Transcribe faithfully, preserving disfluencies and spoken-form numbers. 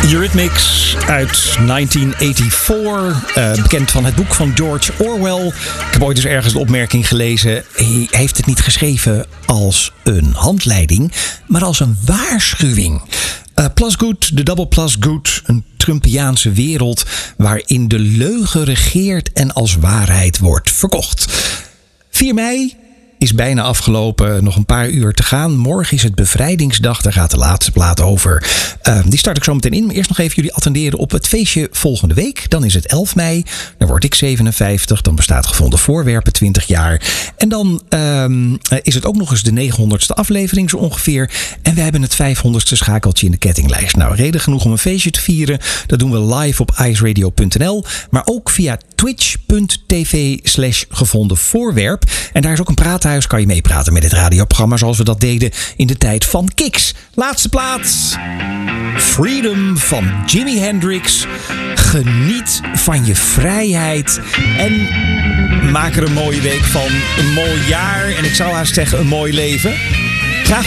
Eurythmics uit negentien vierennegentig. Uh, bekend van het boek van George Orwell. Ik heb ooit eens ergens de opmerking gelezen. Hij heeft het niet geschreven als een handleiding, maar als een waarschuwing. Uh, plus good, de double plus good. Een Trumpiaanse wereld waarin de leugen regeert en als waarheid wordt verkocht. vier mei is bijna afgelopen, nog een paar uur te gaan. Morgen is het bevrijdingsdag, daar gaat de laatste plaat over. Uh, die start ik zo meteen in. Maar eerst nog even jullie attenderen op het feestje volgende week. Dan is het elf mei, dan word ik zevenenvijftig. Dan bestaat Gevonden Voorwerpen twintig jaar. En dan um, is het ook nog eens de negenhonderdste aflevering zo ongeveer. En we hebben het vijfhonderdste schakeltje in de kettinglijst. Nou, reden genoeg om een feestje te vieren. Dat doen we live op iceradio punt n l. Maar ook via twitch punt t v slash gevonden voorwerp. En daar is ook een praathuis. Kan je meepraten met dit radioprogramma zoals we dat deden in de tijd van Kiks. Laatste plaats. Freedom van Jimi Hendrix. Geniet van je vrijheid. En maak er een mooie week van. Een mooi jaar. En ik zou haast zeggen een mooi leven.